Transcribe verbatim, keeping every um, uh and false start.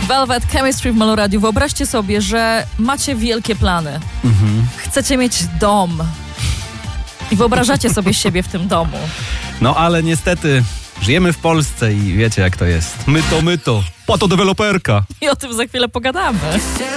Velvet Chemistry w Molo Radio. Wyobraźcie sobie, że macie wielkie plany. Mhm. Chcecie mieć dom. I wyobrażacie sobie siebie w tym domu. No ale niestety żyjemy w Polsce i wiecie jak to jest. My to, my to. Płato deweloperka. I o tym za chwilę pogadamy.